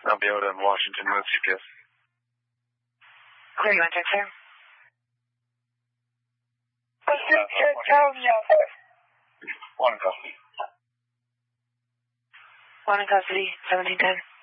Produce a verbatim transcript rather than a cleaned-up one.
Albiota in Washington with C P S. Clear, you want to check, sir? One copy. One in custody, seventeen ten.